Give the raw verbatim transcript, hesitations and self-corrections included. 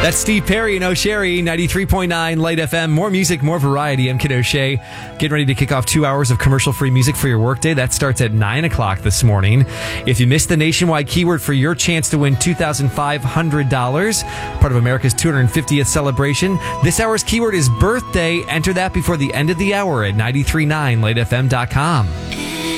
That's Steve Perry and O'Sherry, ninety-three point nine Light F M. More music, more variety. I'm Kid O'Shea. Getting ready to kick off two hours of commercial-free music for your workday. That starts at nine o'clock this morning. If you missed the nationwide keyword for your chance to win two thousand five hundred dollars, part of America's two hundred fiftieth celebration, this hour's keyword is birthday. Enter that before the end of the hour at nine three nine light f m dot com.